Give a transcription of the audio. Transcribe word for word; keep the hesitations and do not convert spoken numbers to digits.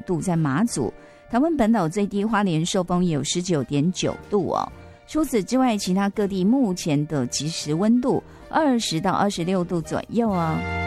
度，在马祖。台湾本岛最低花莲寿丰也有 十九点九度哦。除此之外，其他各地目前的即时温度二十到二十六度左右哦。